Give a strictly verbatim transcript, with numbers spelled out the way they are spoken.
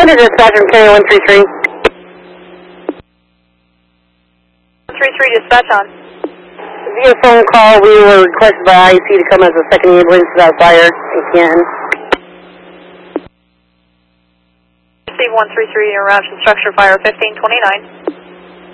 Under dispatch from County one three three. one three three dispatch on. Via phone call, we were requested by I C to come as a second ambulance to that fire in Canton. Receive one three three, interruption structure fire fifteen twenty-nine.